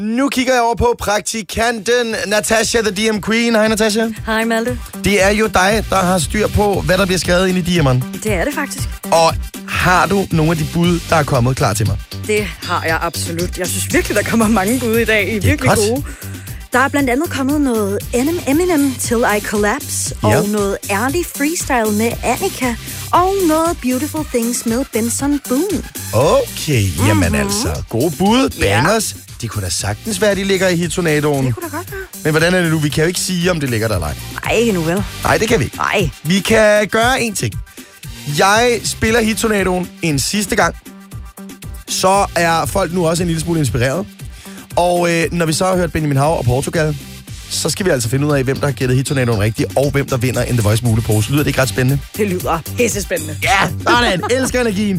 Nu kigger jeg over på praktikanten Natasha, the DM Queen. Hej Natasha. Hej Malte. Det er jo dig, der har styr på, hvad der bliver skrevet ind i DM'eren. Det er det faktisk. Og har du nogle af de bud, der er kommet klar til mig? Det har jeg absolut. Jeg synes virkelig, der kommer mange bud i dag. I er virkelig godt. gode. Der er blandt andet kommet noget Eminem Till I Collapse, og noget ærlig freestyle med Annika, og noget Beautiful Things med Benson Boone. Okay, jamen altså, gode bud, bangers. Det kunne da sagtens være, de ligger i hittornadoen. Det kunne da godt være. Men hvordan er det nu? Vi kan jo ikke sige, om det ligger der eller ej. Nej, ikke nu vel. Nej, det kan vi ikke. Nej. Vi kan gøre én ting. Jeg spiller hittornadoen en sidste gang. Så er folk nu også en lille smule inspireret. Og når vi så har hørt Benjamin Hav og Portugal, så skal vi altså finde ud af, hvem der har gættet hittornadoen rigtigt, og hvem der vinder en The Voice mulepose. Lyder det ikke ret spændende? Det lyder pissespændende. Ja, sådan. Elsker energien.